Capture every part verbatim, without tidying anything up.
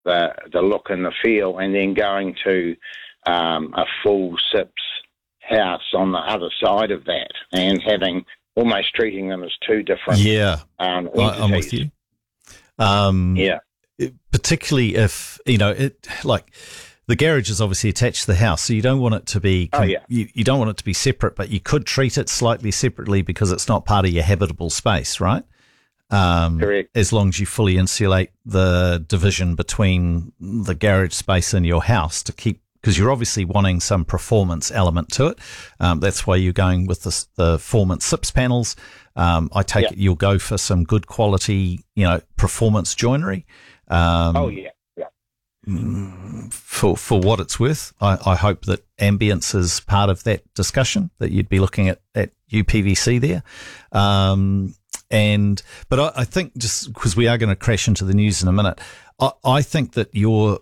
the the look and the feel, and then going to um, a full S I P's house on the other side of that, and having almost treating them as two different. Yeah, um, I, I'm with you. Um, yeah, it, particularly if you know it, like the garage is obviously attached to the house, so you don't want it to be. Oh, yeah. you, you don't want it to be separate, but you could treat it slightly separately because it's not part of your habitable space, right? Um, Correct. As long as you fully insulate the division between the garage space and your house to keep, because you're obviously wanting some performance element to it. Um, that's why you're going with the, the Formant S I P S panels. Um, I take yeah. it you'll go for some good quality, you know, performance joinery. Um, oh yeah, yeah. For for what it's worth, I, I hope that ambience is part of that discussion. That you'd be looking at at U P V C there. Um, And, but I, I think just because we are going to crash into the news in a minute, I, I think that your,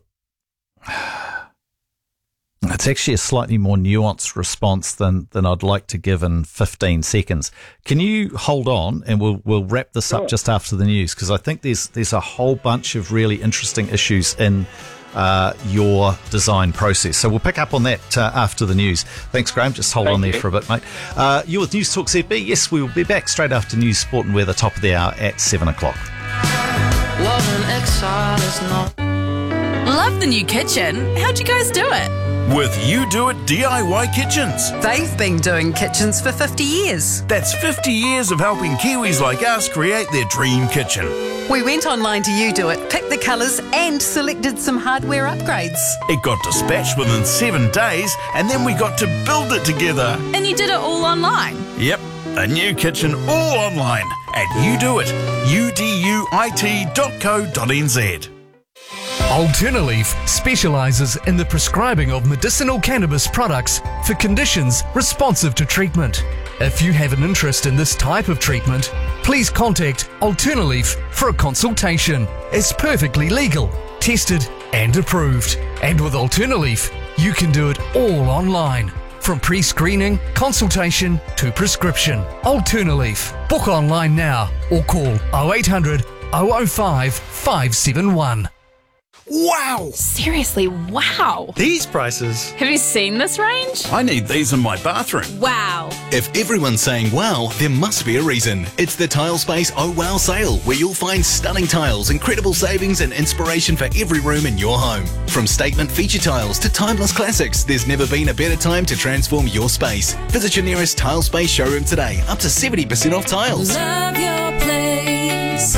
it's actually a slightly more nuanced response than, than I'd like to give in fifteen seconds. Can you hold on and we'll, we'll wrap this Sure. up just after the news? Because I think there's, there's a whole bunch of really interesting issues in uh, your design process. So we'll pick up on that uh, after the news. Thanks, Graham. Just hold Thank on there you. for a bit, mate. Uh, you're with News Talk Z B. Yes, we will be back straight after news, sport and weather, top of the hour at seven o'clock. Love and exile is not. Love the new kitchen. How'd you guys do it? With You Do It D I Y Kitchens. They've been doing kitchens for fifty years. That's fifty years of helping Kiwis like us create their dream kitchen. We went online to You Do It, picked the colours and selected some hardware upgrades. It got dispatched within seven days and then we got to build it together. And you did it all online? Yep, a new kitchen all online at You Do It, U D U I T dot co dot n z. Alternaleaf specialises in the prescribing of medicinal cannabis products for conditions responsive to treatment. If you have an interest in this type of treatment, please contact Alternaleaf for a consultation. It's perfectly legal, tested and approved. And with Alternaleaf, you can do it all online. From pre-screening, consultation to prescription. Alternaleaf. Book online now or call oh eight hundred, oh oh five, five seven one. Wow! Seriously, wow. These prices. Have you seen this range? I need these in my bathroom. Wow. If everyone's saying wow, there must be a reason. It's the Tilespace Oh Wow sale, where you'll find stunning tiles, incredible savings and inspiration for every room in your home. From statement feature tiles to timeless classics, there's never been a better time to transform your space. Visit your nearest Tilespace showroom today, up to seventy percent off tiles. Love your place.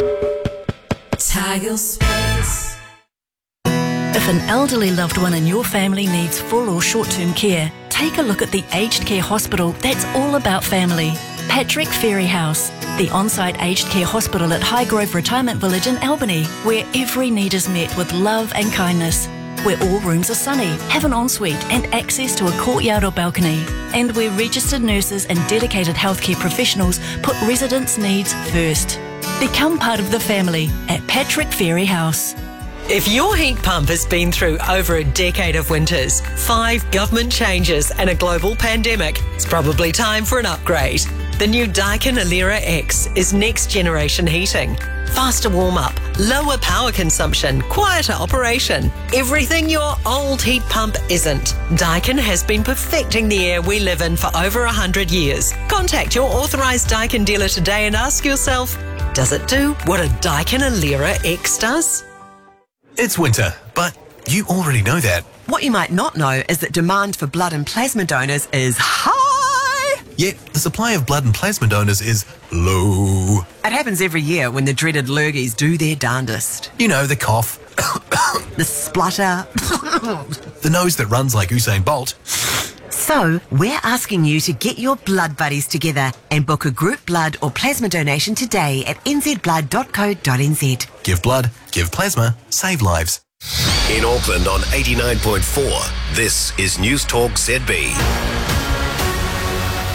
Tilespace. If an elderly loved one in your family needs full or short-term care, take a look at the Aged Care Hospital that's all about family. Patrick Ferry House, the on-site aged care hospital at Highgrove Retirement Village in Albany, where every need is met with love and kindness. Where all rooms are sunny, have an ensuite and access to a courtyard or balcony. And where registered nurses and dedicated healthcare professionals put residents' needs first. Become part of the family at Patrick Ferry House. If your heat pump has been through over a decade of winters, five government changes and a global pandemic, it's probably time for an upgrade. The new Daikin Alera X is next generation heating. Faster warm-up, lower power consumption, quieter operation. Everything your old heat pump isn't. Daikin has been perfecting the air we live in for over one hundred years. Contact your authorised Daikin dealer today and ask yourself, does it do what a Daikin Alera X does? It's winter, but you already know that. What you might not know is that demand for blood and plasma donors is high. Yet the supply of blood and plasma donors is low. It happens every year when the dreaded lurgies do their darndest. You know, the cough. The splutter. The nose that runs like Usain Bolt. So, we're asking you to get your blood buddies together and book a group blood or plasma donation today at n z blood dot co dot n z. Give blood, give plasma, save lives. In Auckland on eighty-nine point four, this is News Talk Z B.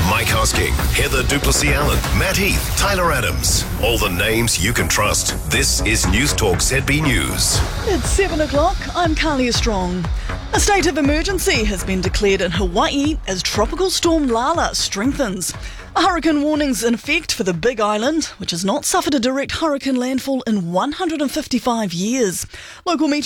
Mike Hosking, Heather Duplessis-Allen, Matt Heath, Tyler Adams. All the names you can trust. This is News Talk Z B News. It's seven o'clock. I'm Carlia Strong. A state of emergency has been declared in Hawaii as Tropical Storm Lala strengthens. A hurricane warning's in effect for the Big Island, which has not suffered a direct hurricane landfall in one hundred fifty-five years. Local